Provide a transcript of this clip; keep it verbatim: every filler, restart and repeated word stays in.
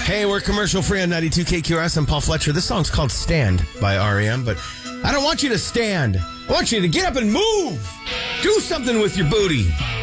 Hey, we're commercial free on ninety-two K Q R S. I'm Paul Fletcher. This song's called Stand by R E M, but I don't want you to stand. I want you to get up and move. Do something with your booty.